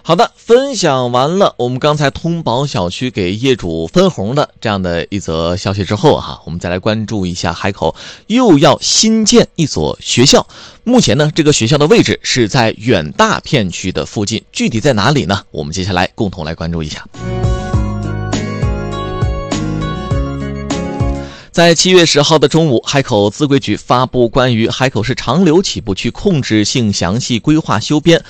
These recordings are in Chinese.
好的，分享完了我们刚才通宝小区给业主分红的这样的一则消息之后我们再来关注一下海口又要新建一所学校。目前呢，这个学校的位置是在远大片区的附近，具体在哪里呢？我们接下来共同来关注一下。在7月10号的中午，海口自规局发布关于海口市长流起步区控制性详细规划修编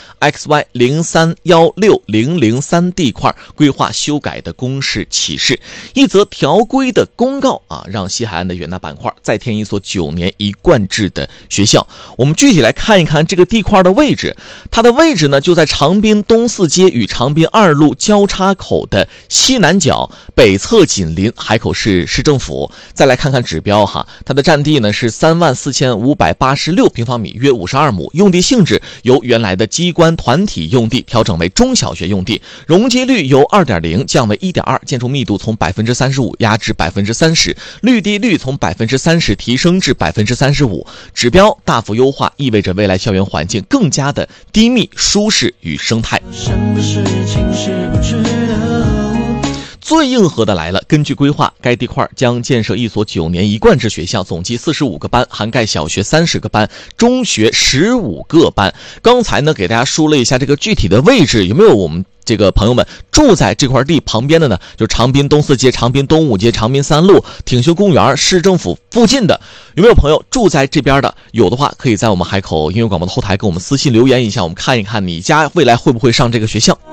XY0316003 地块规划修改的公示启事，一则条规的公告让西海岸的远大板块再添一所9年一贯制的学校。我们具体来看一看这个地块的位置，它的位置呢就在长滨东4街与长滨2路交叉口的西南角，北侧紧邻海口市市政府。再来看看指标它的占地呢是34586平方米，约52亩，用地性质由原来的机关团体用地调整为中小学用地，容积率由 2.0 降为 1.2， 建筑密度从 35% 压至 30%， 绿地率从 30% 提升至 35%， 指标大幅优化，意味着未来校园环境更加的低密、舒适与生态。什么事情是不值得？最硬核的来了，根据规划，该地块将建设一所9年一贯制学校，总计45个班，涵盖小学30个班，中学15个班。刚才呢给大家说了一下这个具体的位置，有没有我们这个朋友们住在这块地旁边的呢？就长滨东4街、长滨东5街、长滨3路、挺秀公园、市政府附近的，有没有朋友住在这边的？有的话可以在我们海口音乐广播的后台给我们私信留言一下，我们看一看你家未来会不会上这个学校。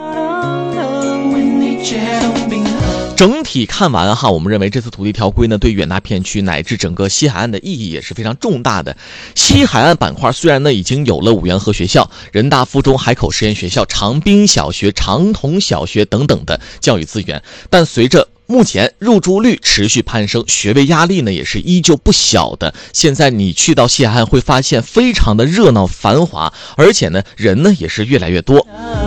整体看完我们认为这次土地条规呢，对远大片区乃至整个西海岸的意义也是非常重大的。西海岸板块虽然呢已经有了五原河学校、人大附中、海口实验学校、长滨小学、长同小学等等的教育资源，但随着目前入住率持续攀升，学位压力呢也是依旧不小的。现在你去到西海岸会发现非常的热闹繁华，而且呢人呢也是越来越多。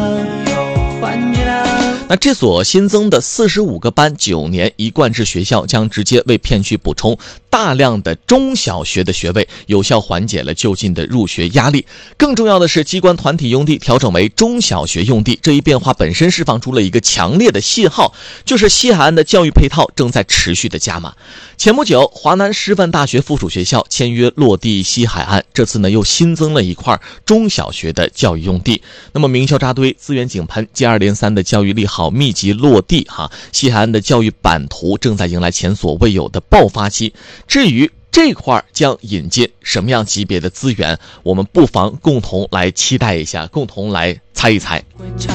那这所新增的45个班9年一贯制学校将直接为片区补充大量的中小学的学位，有效缓解了就近的入学压力。更重要的是，机关团体用地调整为中小学用地，这一变化本身释放出了一个强烈的信号，就是西海岸的教育配套正在持续的加码。前不久，华南师范大学附属学校签约落地西海岸，这次呢又新增了一块中小学的教育用地。那么名校扎堆，资源井喷，接二连三的教育利好密集落地西海岸的教育版图正在迎来前所未有的爆发期。至于这块将引进什么样级别的资源，我们不妨共同来期待一下，共同来猜一猜。